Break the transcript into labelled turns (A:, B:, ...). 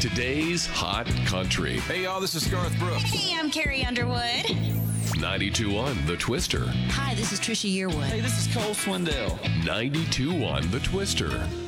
A: Today's Hot Country.
B: Hey, y'all, this is Garth Brooks.
C: Hey, I'm Carrie Underwood.
A: 92.1 The Twister.
D: Hi, this is Trisha Yearwood.
B: Hey, this is Cole Swindell.
A: 92.1 The Twister.